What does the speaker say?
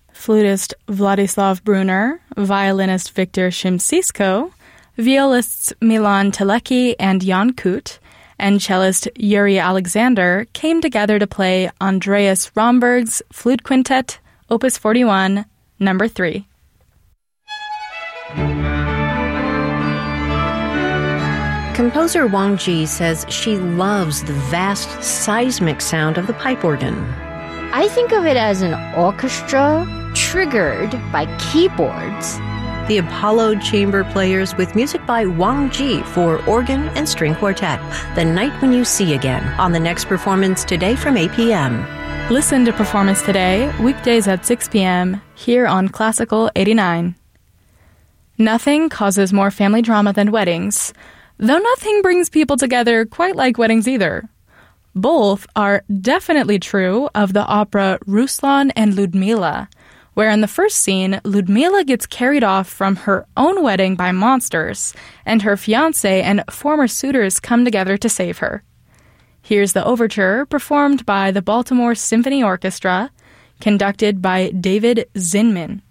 flutist Vladislav Brunner, violinist Viktor Shimsisko, violists Milan Telecki and Jan Kut, and cellist Yuri Alexander came together to play Andreas Romberg's Flute Quintet, Opus 41, Number 3. Composer Wang Ji says she loves the vast seismic sound of the pipe organ. I think of it as an orchestra triggered by keyboards. The Apollo Chamber Players with music by Wang Ji for organ and string quartet. The Night When You See Again on the next performance today from 8 p.m. Listen to Performance Today, weekdays at 6 p.m. here on Classical 89. Nothing causes more family drama than weddings, though nothing brings people together quite like weddings either. Both are definitely true of the opera Ruslan and Ludmila, where in the first scene, Ludmila gets carried off from her own wedding by monsters, and her fiancé and former suitors come together to save her. Here's the overture, performed by the Baltimore Symphony Orchestra, conducted by David Zinman.